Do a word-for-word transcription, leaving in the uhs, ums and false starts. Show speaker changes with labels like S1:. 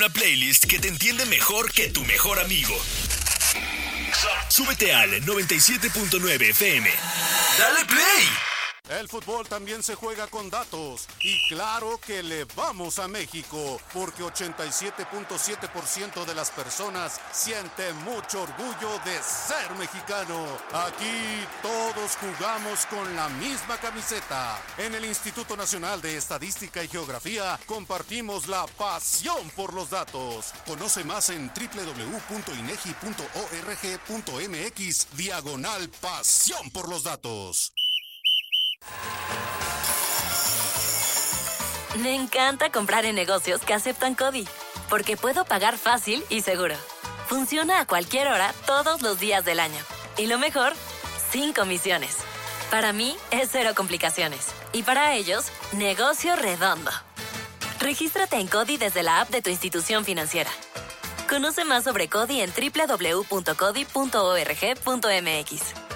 S1: una playlist que te entiende mejor que tu mejor amigo. Súbete al noventa y siete punto nueve F M. ¡Dale play!
S2: El fútbol también se juega con datos y claro que le vamos a México porque ochenta y siete punto siete por ciento de las personas sienten mucho orgullo de ser mexicano. Aquí todos jugamos con la misma camiseta. En el Instituto Nacional de Estadística y Geografía compartimos la pasión por los datos. Conoce más en doble u doble u doble u punto inegi punto org punto m x diagonal pasión por los datos.
S3: Me encanta comprar en negocios que aceptan CODI, porque puedo pagar fácil y seguro. Funciona a cualquier hora, todos los días del año. Y lo mejor, sin comisiones. Para mí, es cero complicaciones. Y para ellos, negocio redondo. Regístrate en CODI desde la app de tu institución financiera. Conoce más sobre CODI en doble u doble u doble u punto codi punto org punto m x.